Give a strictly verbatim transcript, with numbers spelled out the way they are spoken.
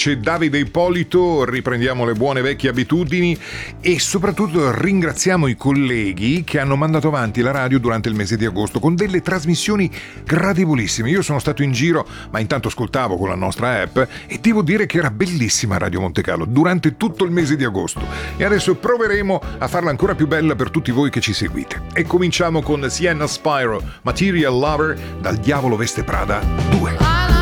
c'è Davide Ippolito, riprendiamo le buone vecchie abitudini e soprattutto ringraziamo i colleghi che hanno mandato avanti la radio durante il mese di agosto con delle trasmissioni gradevolissime. Io sono stato in giro, ma intanto ascoltavo con la nostra app e devo dire che era bellissima Radio Monte-Carlo durante tutto il mese di agosto. E adesso proveremo a farla ancora più bella per tutti voi che ci seguite. E cominciamo con Sienna Spiro, Material Lover, dal Diavolo Veste Prada due.